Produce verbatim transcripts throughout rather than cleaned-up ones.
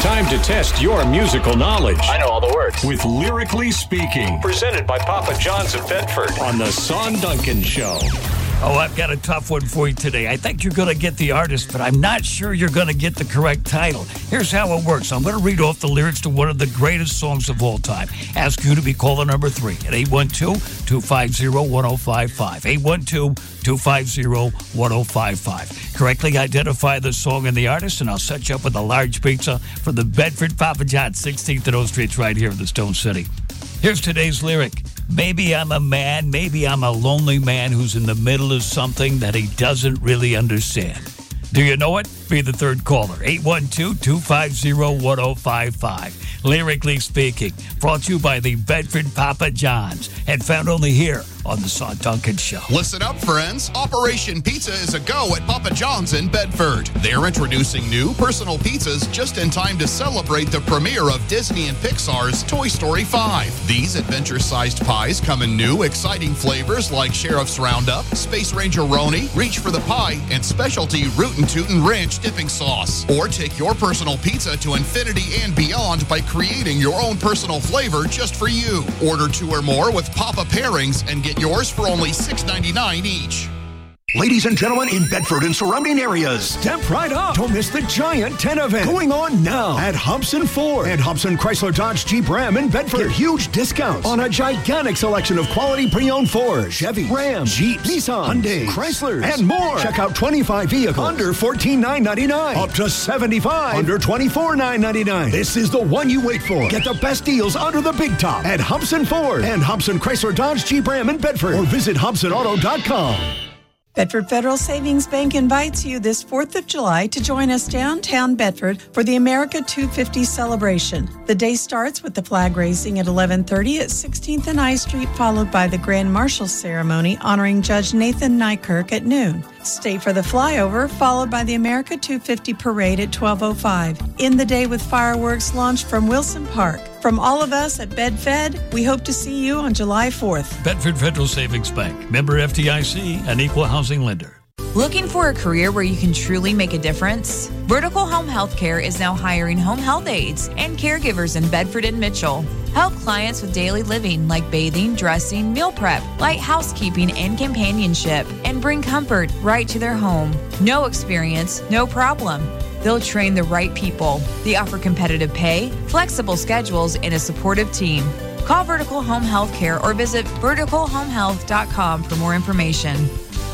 Time to test your musical knowledge. I know all the words. With Lyrically Speaking. Presented by Papa John's of Bedford. On the Son Duncan Show. Oh, I've got a tough one for you today. I think you're going to get the artist, but I'm not sure you're going to get the correct title. Here's how it works. I'm going to read off the lyrics to one of the greatest songs of all time. Ask you to be caller number three at eight one two, two five zero, one zero five five. eight one two, two five zero, one zero five five. Correctly identify the song and the artist, and I'll set you up with a large pizza from the Bedford Papa John's, sixteenth and O Street, right here in the Stone City. Here's today's lyric. Maybe I'm a man, maybe I'm a lonely man who's in the middle of something that he doesn't really understand. Do you know it? Be the third caller. eight one two, two five zero, one zero five five. Lyrically Speaking, brought to you by the Bedford Papa John's and found only here on the Son Duncan Show. Listen up, friends. Operation Pizza is a go at Papa John's in Bedford. They're introducing new personal pizzas just in time to celebrate the premiere of Disney and Pixar's Toy Story five. These adventure-sized pies come in new, exciting flavors like Sheriff's Roundup, Space Ranger Roni, Reach for the Pie, and specialty Rootin' Tootin' Ranch dipping sauce. Or take your personal pizza to infinity and beyond by creating your own personal flavor just for you. Order two or more with Papa Pairings and get yours for only six ninety-nine each. Ladies and gentlemen in Bedford and surrounding areas, step right up. Don't miss the Giant ten event going on now at Hobson Ford and Hobson Chrysler Dodge Jeep Ram in Bedford. Get huge discounts on a gigantic selection of quality pre-owned Fords, Chevy, Ram, Jeep, Nissan, Hyundai, Chrysler, and more. Check out twenty-five vehicles under fourteen thousand nine hundred ninety-nine dollars, up to seventy-five under twenty-four thousand nine hundred ninety-nine dollars. This is the one you wait for. Get the best deals under the big top at Hobson Ford and Hobson Chrysler Dodge Jeep Ram in Bedford, or visit hobson auto dot com. Bedford Federal Savings Bank invites you this fourth of July to join us downtown Bedford for the America two fifty celebration. The day starts with the flag raising at eleven thirty at sixteenth and I Street, followed by the Grand Marshal ceremony honoring Judge Nathan Nykirk at noon. Stay for the flyover, followed by the America two fifty parade at twelve oh five. End the day with fireworks launched from Wilson Park. From all of us at BedFed, we hope to see you on July fourth. Bedford Federal Savings Bank, member F D I C, and equal housing lender. Looking for a career where you can truly make a difference? Vertical Home Healthcare is now hiring home health aides and caregivers in Bedford and Mitchell. Help clients with daily living like bathing, dressing, meal prep, light housekeeping, and companionship, and bring comfort right to their home. No experience, no problem. They'll train the right people. They offer competitive pay, flexible schedules, and a supportive team. Call Vertical Home Healthcare or visit vertical home health dot com for more information.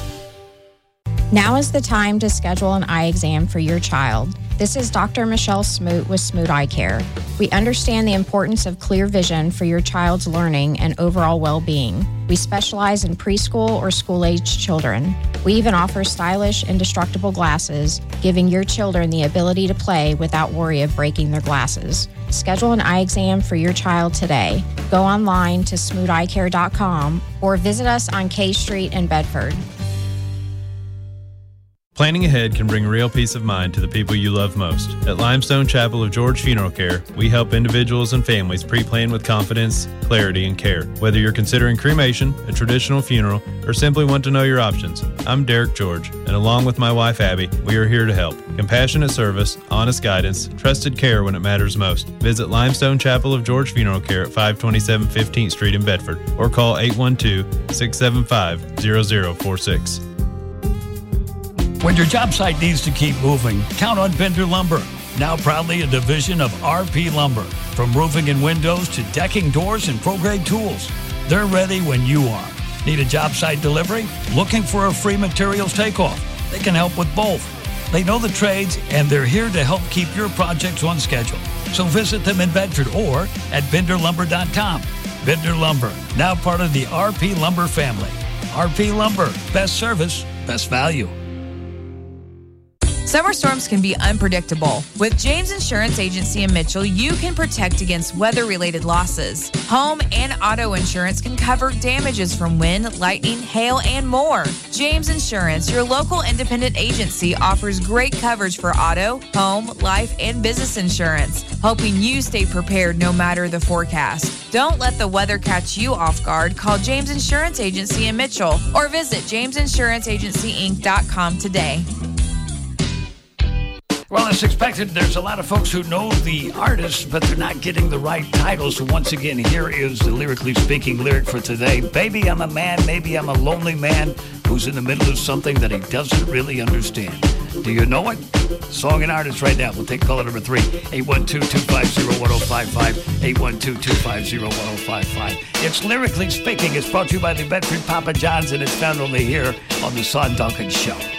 Now is the time to schedule an eye exam for your child. This is Doctor Michelle Smoot with Smoot Eye Care. We understand the importance of clear vision for your child's learning and overall well-being. We specialize in preschool or school-aged children. We even offer stylish, indestructible glasses, giving your children the ability to play without worry of breaking their glasses. Schedule an eye exam for your child today. Go online to smoot eye care dot com or visit us on K Street in Bedford. Planning ahead can bring real peace of mind to the people you love most. At Limestone Chapel of George Funeral Care, we help individuals and families pre-plan with confidence, clarity, and care. Whether you're considering cremation, a traditional funeral, or simply want to know your options, I'm Derek George, and along with my wife Abby, we are here to help. Compassionate service, honest guidance, trusted care when it matters most. Visit Limestone Chapel of George Funeral Care at five twenty-seven fifteenth Street in Bedford, or call eight one two, six seven five, zero zero four six. When your job site needs to keep moving, count on Bender Lumber. Now proudly a division of R P Lumber. From roofing and windows to decking, doors, and pro-grade tools. They're ready when you are. Need a job site delivery? Looking for a free materials takeoff? They can help with both. They know the trades, and they're here to help keep your projects on schedule. So visit them in Bedford or at bender lumber dot com. Bender Lumber, now part of the R P Lumber family. R P Lumber, best service, best value. Summer storms can be unpredictable. With James Insurance Agency in Mitchell, you can protect against weather-related losses. Home and auto insurance can cover damages from wind, lightning, hail, and more. James Insurance, your local independent agency, offers great coverage for auto, home, life, and business insurance, helping you stay prepared no matter the forecast. Don't let the weather catch you off guard. Call James Insurance Agency in Mitchell or visit james insurance agency inc dot com today. Well, as expected, there's a lot of folks who know the artist, but they're not getting the right title. So once again, here is the lyrically speaking lyric for today. Baby, I'm a man, maybe I'm a lonely man who's in the middle of something that he doesn't really understand. Do you know it? Song and artist right now. We'll take caller number three, eight one two, two five zero, one zero five five, eight one two, two five zero, one zero five five. It's Lyrically Speaking. It's brought to you by the Bedford Papa John's, and it's found only here on the Son Duncan Show.